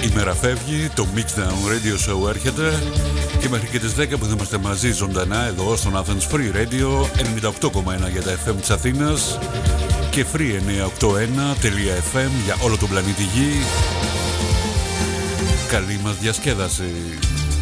Η μέρα φεύγει, το Mixdown Radio Show έρχεται και μέχρι και τις 10 που θα είμαστε μαζί ζωντανά εδώ στον Athens Free Radio 98,1 για τα FM της Αθήνας και free981.fm για όλο τον πλανήτη Γη. Καλή μας διασκέδαση.